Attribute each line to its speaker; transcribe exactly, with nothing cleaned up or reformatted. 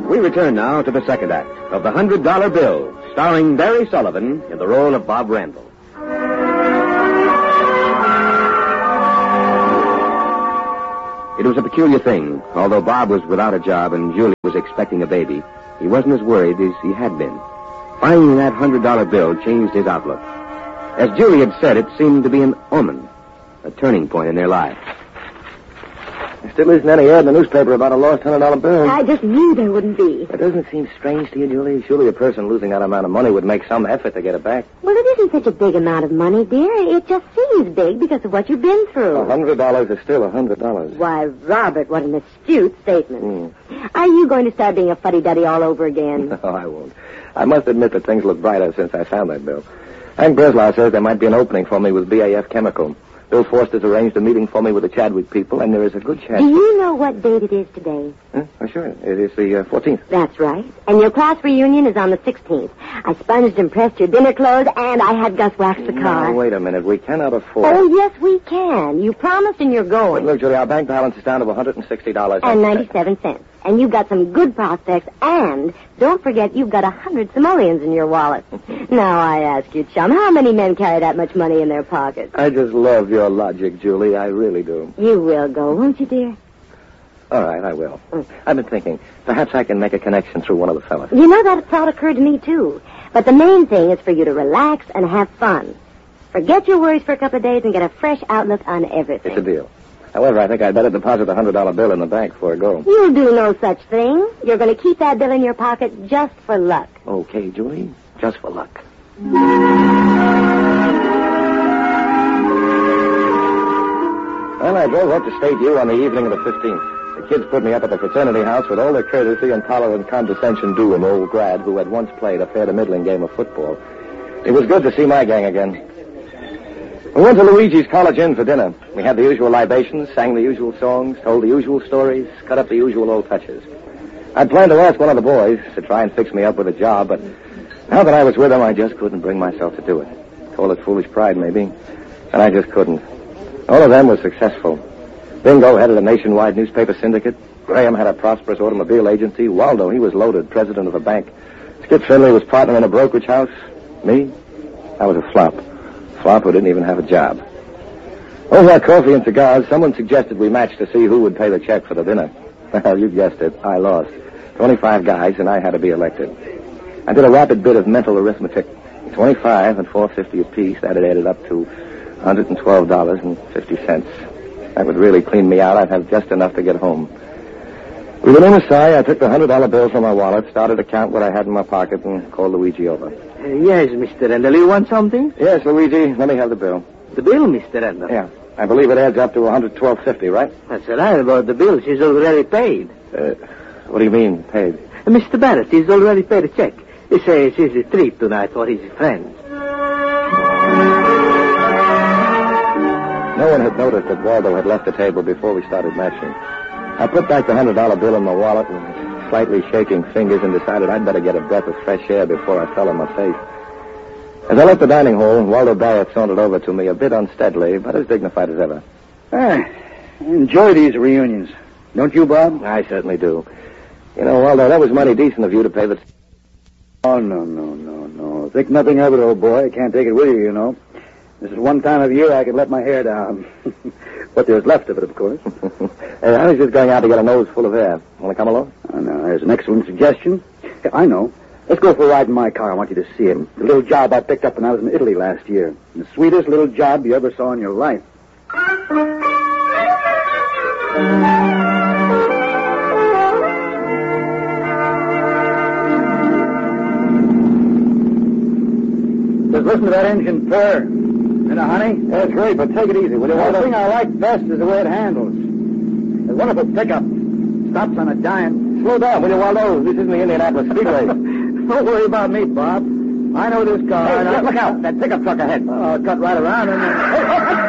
Speaker 1: We return now to the second act of The Hundred Dollar Bill, starring Barry Sullivan in the role of Bob Randall. It was a peculiar thing. Although Bob was without a job and Julie was expecting a baby, he wasn't as worried as he had been. Finding that hundred dollar bill changed his outlook. As Julie had said, it seemed to be an omen, a turning point in their lives.
Speaker 2: There still isn't any ad in the newspaper about a lost hundred dollar bill.
Speaker 3: I just knew there wouldn't be.
Speaker 2: It doesn't seem strange to you, Julie. Surely a person losing that amount of money would make some effort to get it back.
Speaker 3: Well, it isn't such a big amount of money, dear. It just seems big because of what you've been through.
Speaker 2: A hundred dollars is still a hundred dollars.
Speaker 3: Why, Robert, what an astute statement.
Speaker 2: Mm.
Speaker 3: Are you going to start being a fuddy-duddy all over again?
Speaker 2: No, I won't. I must admit that things look brighter since I found that bill. Hank Breslau says there might be an opening for me with B A F Chemical. Bill Forster's arranged a meeting for me with the Chadwick people, and there is a good chance...
Speaker 3: Do you know what date it is today?
Speaker 2: Huh? Oh, sure. It is the uh, fourteenth.
Speaker 3: That's right. And your class reunion is on the sixteenth. I sponged and pressed your dinner clothes, and I had Gus wax the car.
Speaker 2: No, wait a minute. We cannot afford...
Speaker 3: Oh, yes, we can. You promised, and you're going.
Speaker 2: But look, Julie, our bank balance is down to one hundred sixty dollars.
Speaker 3: And ninety-seven cents. And you've got some good prospects, and don't forget you've got a hundred simoleons in your wallet. Now, I ask you, chum, how many men carry that much money in their pockets?
Speaker 2: I just love your logic, Julie. I really do.
Speaker 3: You will go, won't you, dear?
Speaker 2: All right, I will. Mm. I've been thinking, perhaps I can make a connection through one of the fellas.
Speaker 3: You know, that thought occurred to me, too. But the main thing is for you to relax and have fun. Forget your worries for a couple of days and get a fresh outlook on everything.
Speaker 2: It's a deal. However, I think I'd better deposit the hundred dollar bill in the bank before I go.
Speaker 3: You'll do no such thing. You're going to keep that bill in your pocket just for luck.
Speaker 2: Okay, Julie. Just for luck. Well, I drove up to State U on the evening of the fifteenth. The kids put me up at the fraternity house with all the courtesy and tolerant condescension due an old grad who had once played a fair to middling game of football. It was good to see my gang again. We went to Luigi's College Inn for dinner. We had the usual libations, sang the usual songs, told the usual stories, cut up the usual old touches. I'd planned to ask one of the boys to try and fix me up with a job, but now that I was with him, I just couldn't bring myself to do it. Call it foolish pride, maybe, and I just couldn't. All of them were successful. Bingo headed a nationwide newspaper syndicate. Graham had a prosperous automobile agency. Waldo, he was loaded, president of a bank. Skip Finley was partner in a brokerage house. Me? I was a flop. Flop who didn't even have a job. Over our coffee and cigars, someone suggested we match to see who would pay the check for the dinner. Well, you guessed it. I lost. twenty-five guys, and I had to be elected. I did a rapid bit of mental arithmetic. twenty-five and four fifty apiece, that had added up to one hundred twelve dollars and fifty cents. That would really clean me out. I'd have just enough to get home. With an inner sigh, I took the one hundred dollar bill from my wallet, started to count what I had in my pocket, and called Luigi over.
Speaker 4: Uh, yes, Mister Randall, you want something?
Speaker 2: Yes, Luigi, let me have the bill.
Speaker 4: The bill, Mister Randall?
Speaker 2: Yeah. I believe it adds up to one hundred twelve fifty, right?
Speaker 4: That's right, about the bill. She's already paid.
Speaker 2: Uh, what do you mean, paid?
Speaker 4: Uh, Mister Barrett, he's already paid a check. He says it's a treat tonight for his friends.
Speaker 2: No one had noticed that Waldo had left the table before we started matching. I put back the one hundred dollar bill in my wallet with slightly shaking fingers and decided I'd better get a breath of fresh air before I fell on my face. As I left the dining hall, Waldo Barrett sauntered over to me a bit unsteadily, but as dignified as ever.
Speaker 5: Ah, I enjoy these reunions. Don't you, Bob?
Speaker 2: I certainly do. You know, Waldo, that was mighty decent of you to pay the...
Speaker 5: Oh, no, no, no, no. Think nothing of it, old boy. I can't take it with you, you know. This is one time of year I can let my hair down. What there's left of it, of course.
Speaker 2: Hey, I was just going out to get a nose full of air. Want to come along?
Speaker 5: Oh, no, there's an excellent suggestion. Yeah, I know. Let's go for a ride in my car. I want you to see him. The little job I picked up when I was in Italy last year. The sweetest little job you ever saw in your life. Just listen to that engine purr. You know, honey?
Speaker 2: That's great, but take it easy, will you,
Speaker 5: The
Speaker 2: Waldo?
Speaker 5: thing I like best is the way it handles. A wonderful pickup. Stops on a dime.
Speaker 2: Slow down, will you, Waldo? This isn't the Indianapolis Speedway.
Speaker 5: Don't worry about me, Bob. I know this car.
Speaker 2: Hey,
Speaker 5: and I...
Speaker 2: look out. That pickup truck ahead.
Speaker 5: Oh, I'll cut right around and... Hey,